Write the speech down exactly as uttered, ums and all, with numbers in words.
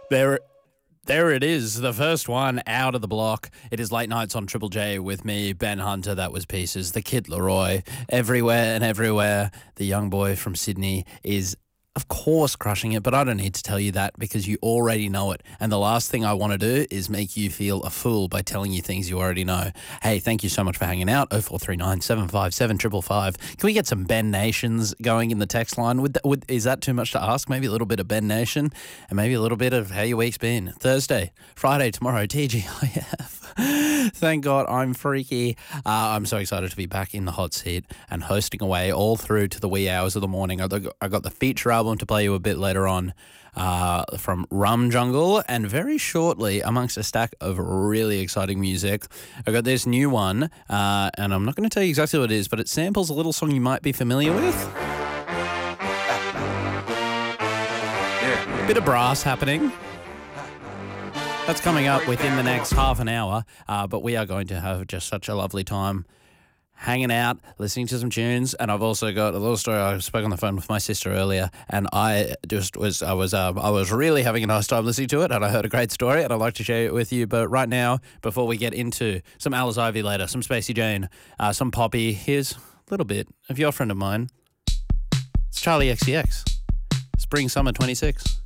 There, there it is, the first one out of the block. It is Late Nights on Triple J with me, Ben Hunter. That was Pieces. The Kid Leroy, everywhere and everywhere. The young boy from Sydney is, of course, crushing it, but I don't need to tell you that because you already know it. And the last thing I want to do is make you feel a fool by telling you things you already know. Hey, thank you so much for hanging out. oh four three nine, seven five seven, five five five. Can we get some Ben Nations going in the text line? Would, that, would Is that too much to ask? Maybe a little bit of Ben Nation and maybe a little bit of how your week's been. Thursday, Friday, tomorrow, T G I F. Thank God I'm freaky. Uh, I'm so excited to be back in the hot seat and hosting away all through to the wee hours of the morning. I got, I got the feature album to play you a bit later on uh, from Rum Jungle, and very shortly, amongst a stack of really exciting music, I got this new one, uh, and I'm not going to tell you exactly what it is, but it samples a little song you might be familiar with. Bit of brass happening. That's coming up within the next half an hour, uh, but we are going to have just such a lovely time hanging out, listening to some tunes. And I've also got a little story. I spoke on the phone with my sister earlier, and I just was I was um, I was really having a nice time listening to it, and I heard a great story, and I'd like to share it with you. But right now, before we get into some Alice Ivy later, some Spacey Jane, uh, some Poppy, here's a little bit of Your Friend of Mine. It's Charlie X C X. Spring Summer twenty-six.